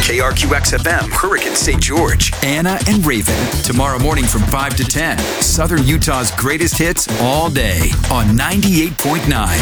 KRQX FM, Hurricane St. George. Anna and Raven, tomorrow morning from 5 to 10. Southern Utah's greatest hits all day on 98.9.